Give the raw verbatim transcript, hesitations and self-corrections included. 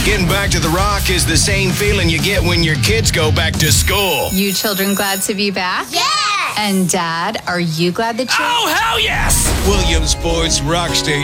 Getting back to the Rock is the same feeling you get when your kids go back to school. You children glad to be back? Yeah! And Dad, are you glad that you're... Oh, hell yes! Williamsport's Rock Station.